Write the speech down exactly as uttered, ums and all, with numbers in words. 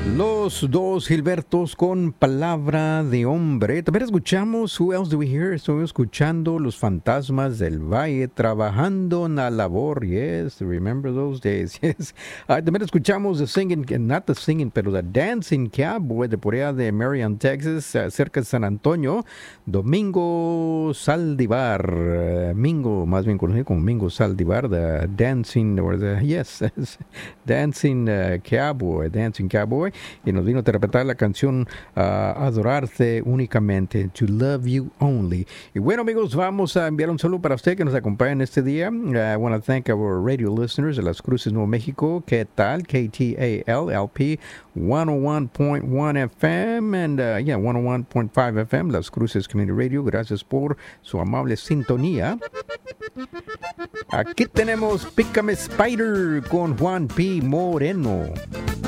Los dos Gilbertos con palabra de hombre. También escuchamos, who else do we hear? Estoy escuchando Los Fantasmas del Valle trabajando en la labor. Yes, remember those days. Yes. Ah, también escuchamos the singing, not the singing, pero the dancing cowboy de por allá de Marion, Texas, uh, cerca de San Antonio. Domingo Saldivar. Uh, Mingo, más bien conocido como Mingo Saldivar, the dancing, or the, yes, dancing uh, cowboy, dancing cowboy. Y nos vino a interpretar la canción uh, Adorarte únicamente, To Love You Only. Y bueno, amigos, vamos a enviar un saludo para usted que nos acompaña en este día. Uh, I want to thank our radio listeners de Las Cruces, Nuevo México. ¿Qué tal? K T A L L P one oh one point one F M and uh, yeah, one oh one point five F M, Las Cruces Community Radio. Gracias por su amable sintonía. Aquí tenemos Pícame Spider con Juan P. Moreno.